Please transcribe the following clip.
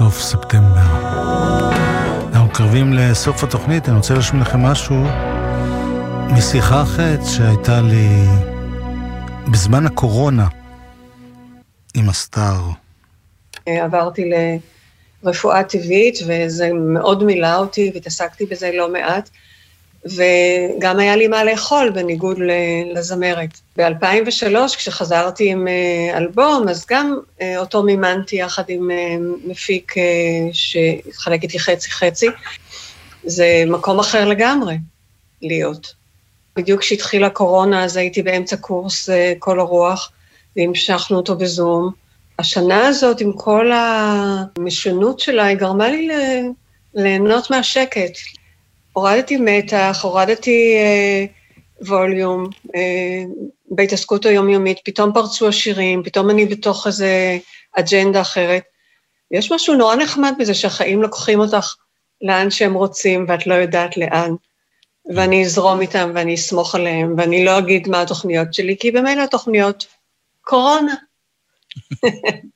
סוף ספטמבר. אנחנו קרבים לסוף התוכנית, אני רוצה לשמוע לכם משהו משיחה אחת שהייתה לי בזמן הקורונה עם הסטאר. עברתי לרפואה טבעית, וזה מאוד מילא אותי, והתעסקתי בזה לא מעט, וגם היה לי מה לאכול בניגוד לזמרת. ב-2003, כשחזרתי עם אלבום, אז גם אותו מימנתי יחד עם מפיק שהתחלק איתי חצי-חצי. זה מקום אחר לגמרי להיות. בדיוק כשהתחילה הקורונה, אז הייתי באמצע קורס כל הרוח, והמשכנו אותו בזום. השנה הזאת, עם כל המשונות שלה, היא גרמה לי ליהנות מהשקט. הורדתי מתח, הורדתי ווליום, בהתעסקות היומיומית, פתאום פרצו השירים, פתאום אני בתוך איזה אג'נדה אחרת. יש משהו נורא נחמד בזה שהחיים לוקחים אותך לאן שהם רוצים, ואת לא יודעת לאן. ואני אזרום איתם, ואני אסמוך עליהם, ואני לא אגיד מה התוכניות שלי, כי במילא התוכניות קורונה.